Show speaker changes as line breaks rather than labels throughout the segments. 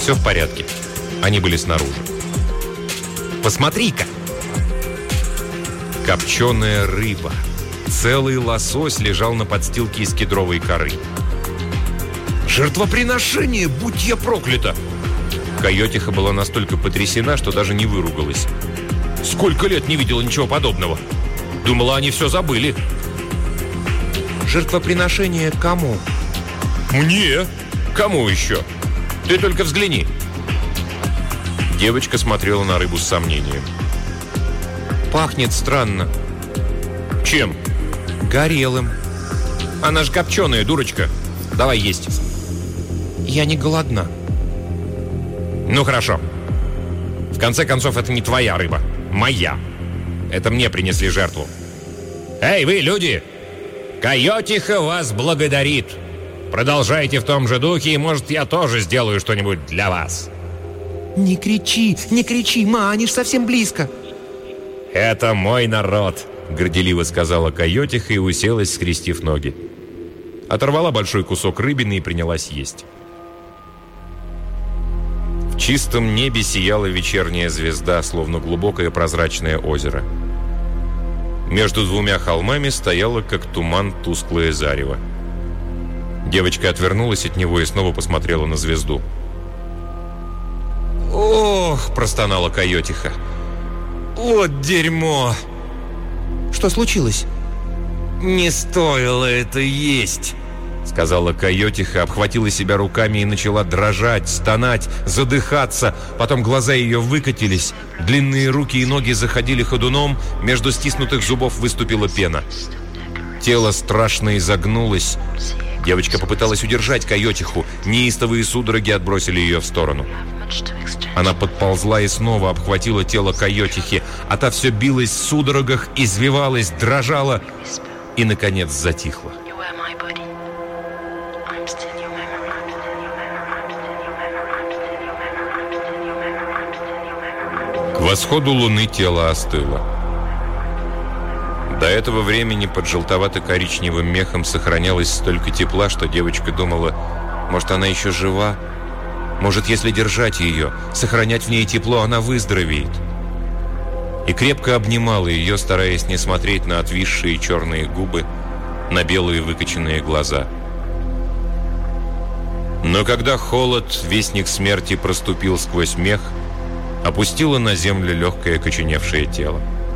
Все в порядке. Они были снаружи. «Посмотри-ка!» Копченая рыба. Целый лосось лежал на подстилке из кедровой коры. «Жертвоприношение, будь я проклята!» Койотиха была настолько потрясена, что даже не выругалась. «Сколько лет не видела ничего подобного! Думала, они все забыли!» «Жертвоприношение кому?» «Мне! Кому еще? Ты только взгляни!» Девочка смотрела на рыбу с сомнением. «Пахнет странно». «Чем?» «Горелым». «Она же копченая, дурочка. Давай есть». «Я не голодна». «Ну хорошо. В конце концов, это не твоя рыба. Моя. Это мне принесли жертву. Эй, вы, люди! Койотиха вас благодарит. Продолжайте в том же духе, и, может, я тоже сделаю что-нибудь для вас».
«Не кричи, ма, они ж совсем близко».
«Это мой народ», — горделиво сказала койотиха и уселась, скрестив ноги. Оторвала большой кусок рыбины и принялась есть. В чистом небе сияла вечерняя звезда, словно глубокое прозрачное озеро. Между двумя холмами стояло, как туман, тусклое зарево. Девочка отвернулась от него и снова посмотрела на звезду. «Ох!» – простонала койотиха. «Вот дерьмо!»
«Что случилось?»
«Не стоило это есть!» — сказала койотиха, обхватила себя руками и начала дрожать, стонать, задыхаться. Потом глаза ее выкатились, длинные руки и ноги заходили ходуном, между стиснутых зубов выступила пена. Тело страшно изогнулось. Девочка попыталась удержать койотиху, неистовые судороги отбросили ее в сторону. Она подползла и снова обхватила тело койотихи, а та все билась в судорогах, извивалась, дрожала и, наконец, затихла. К восходу луны тело остыло. До этого времени под желтовато-коричневым мехом сохранялось столько тепла, что девочка думала, может, она еще жива? Может, если держать ее, сохранять в ней тепло, она выздоровеет. И крепко обнимала ее, стараясь не смотреть на отвисшие черные губы, на белые выкоченные глаза. Но когда холод, вестник смерти, проступил сквозь мех, опустила на землю легкое коченевшее тело.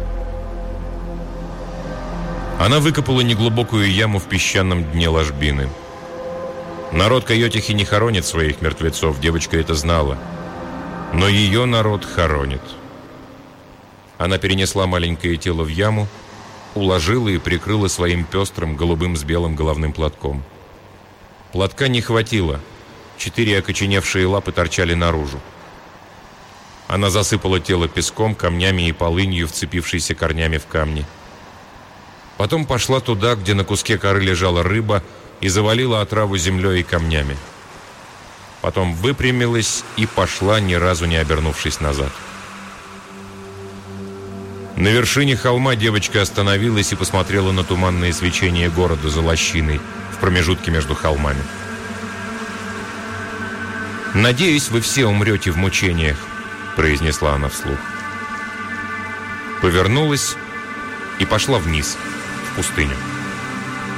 Она выкопала неглубокую яму в песчаном дне ложбины. Народ койотихи не хоронит своих мертвецов, девочка это знала. Но ее народ хоронит. Она перенесла маленькое тело в яму, уложила и прикрыла своим пестрым голубым с белым головным платком. Платка не хватило, 4 окоченевшие лапы торчали наружу. Она засыпала тело песком, камнями и полынью, вцепившейся корнями в камни. Потом пошла туда, где на куске коры лежала рыба, и завалила отраву землей и камнями. Потом выпрямилась и пошла, ни разу не обернувшись назад. На вершине холма девочка остановилась и посмотрела на туманное свечение города за лощиной в промежутке между холмами. «Надеюсь, вы все умрете в мучениях», — произнесла она вслух. Повернулась и пошла вниз, в пустыню.